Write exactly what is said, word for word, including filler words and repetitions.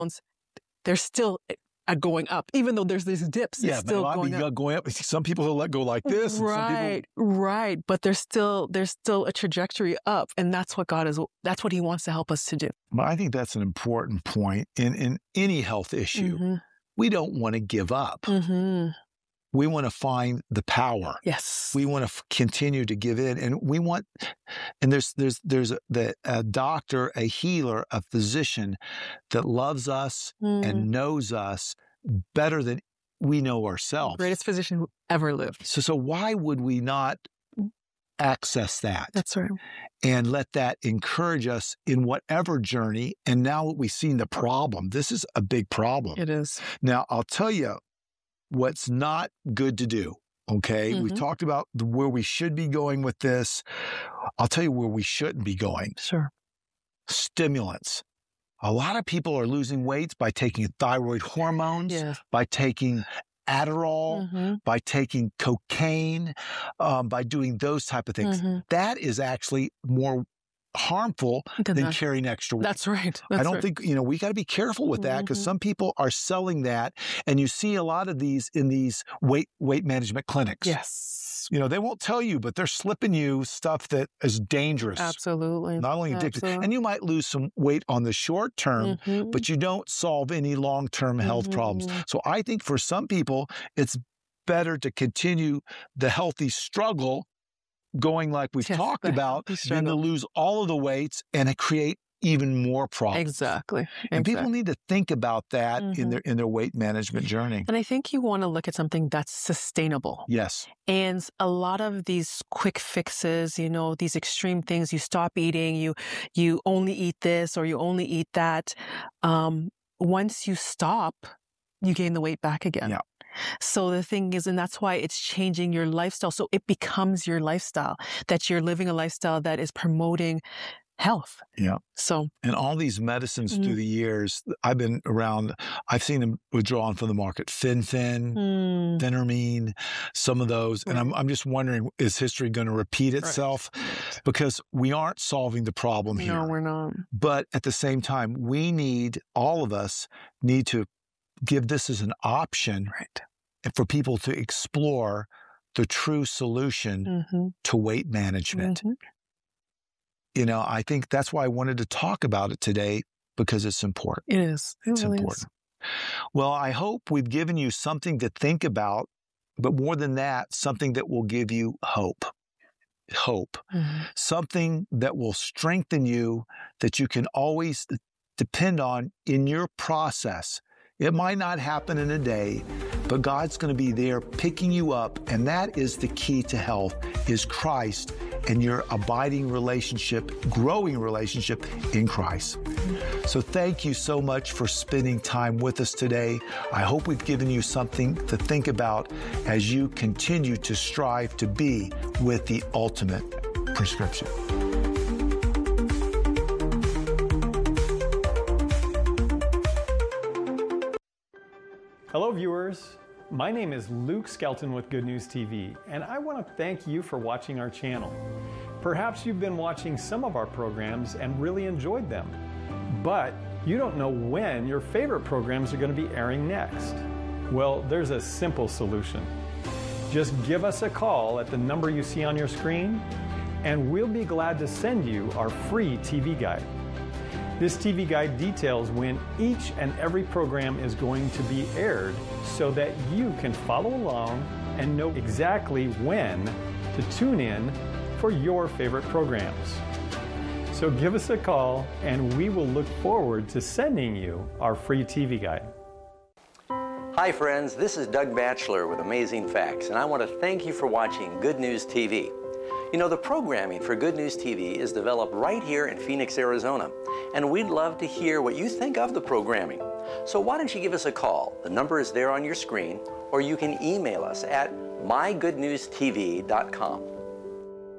they're still uh, going up, even though there's these dips. Yeah, it's still but going be up. going up. Some people will let go like this. Right, and some people... right. But there's still there's still a trajectory up, and that's what God is. That's what He wants to help us to do. But I think that's an important point in in any health issue. Mm-hmm. We don't want to give up. Mm-hmm. We want to find the power. Yes. We want to f- continue to give in, and we want. And there's there's there's a, the, a doctor, a healer, a physician that loves us mm. and knows us better than we know ourselves. The greatest physician who ever lived. So so why would we not access that? That's right. And let that encourage us in whatever journey. And now that we've seen the problem, this is a big problem. It is. Now I'll tell you what's not good to do. Okay, mm-hmm. We've talked about the, where we should be going with this. I'll tell you where we shouldn't be going. Sure. Stimulants. A lot of people are losing weight by taking thyroid hormones, yes. by taking Adderall, mm-hmm. by taking cocaine, um, by doing those type of things. Mm-hmm. That is actually more harmful than that. carrying extra weight. That's right. That's I don't right. think, you know, we got to be careful with that because mm-hmm. some people are selling that. And you see a lot of these in these weight weight management clinics. Yes. You know, they won't tell you, but they're slipping you stuff that is dangerous. Absolutely. Not only addictive. Absolutely. And you might lose some weight on the short term, mm-hmm. but you don't solve any long-term health mm-hmm. problems. So I think for some people, it's better to continue the healthy struggle going like we've yes, talked about than to lose all of the weights and create even more problems. Exactly. And exactly. people need to think about that mm-hmm. in their in their weight management journey. And I think you want to look at something that's sustainable. Yes. And a lot of these quick fixes, you know, these extreme things, you stop eating, you you only eat this or you only eat that. Um, once you stop, you gain the weight back again. Yeah. So the thing is, and that's why it's changing your lifestyle. So it becomes your lifestyle, that you're living a lifestyle that is promoting health. Yeah. So. And all these medicines mm. through the years, I've been around, I've seen them withdrawn from the market. Fen-Phen, mm. Phentermine, some of those. Right. And I'm, I'm just wondering, is history going to repeat itself? Right. Because we aren't solving the problem here. No, we're not. But at the same time, we need, all of us need to give this as an option right. for people to explore the true solution mm-hmm. to weight management. Mm-hmm. You know, I think that's why I wanted to talk about it today, because it's important. It is. It it's really important. Is. Well, I hope we've given you something to think about, but more than that, something that will give you hope. Hope. Mm-hmm. Something that will strengthen you, that you can always depend on in your process. It might not happen in a day, but God's going to be there picking you up. And that is the key to health, is Christ and your abiding relationship, growing relationship in Christ. So thank you so much for spending time with us today. I hope we've given you something to think about as you continue to strive to be with the ultimate prescription. Hello viewers, my name is Luke Skelton with Good News T V, and I want to thank you for watching our channel. Perhaps you've been watching some of our programs and really enjoyed them, but you don't know when your favorite programs are going to be airing next. Well, there's a simple solution. Just give us a call at the number you see on your screen, and we'll be glad to send you our free T V guide. This T V guide details when each and every program is going to be aired so that you can follow along and know exactly when to tune in for your favorite programs. So give us a call and we will look forward to sending you our free T V guide. Hi friends, this is Doug Batchelor with Amazing Facts, and I want to thank you for watching Good News T V. You know, the programming for Good News T V is developed right here in Phoenix, Arizona, and we'd love to hear what you think of the programming. So why don't you give us a call? The number is there on your screen, or you can email us at my good news T V dot com.